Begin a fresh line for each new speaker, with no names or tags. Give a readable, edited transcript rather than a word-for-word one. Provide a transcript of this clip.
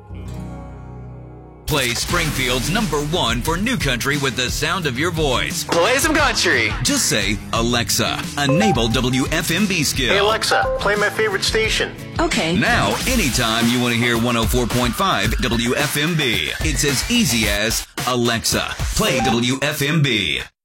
Play Springfield's #1 for new country with the sound of your voice.
Play some country.
Just say, Alexa, enable WFMB skill.
Hey Alexa, play my favorite station.
Okay.
Now, anytime you want to hear 104.5 WFMB, it's as easy as Alexa, play WFMB.